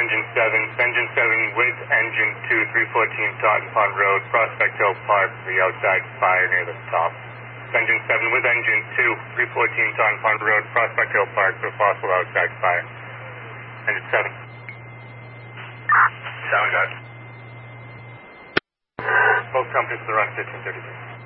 Engine 7 with engine 2, 314 Taunton Pond Road, Prospect Hill Park, the outside fire near the top. Engine 7 with engine 2, 314 Taunton Pond Road, Prospect Hill Park, the possible outside fire. Engine 7. Sound out. Both companies are on 1533.